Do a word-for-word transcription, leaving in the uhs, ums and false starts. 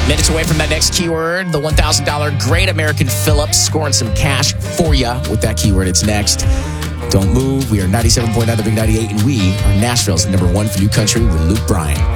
Minutes away from that next keyword, the one thousand dollars Great American Phillips, scoring some cash for you with that keyword. It's next. Don't move. We are ninety-seven point nine The Big ninety-eight, and we are Nashville's number one for new country with Luke Bryan.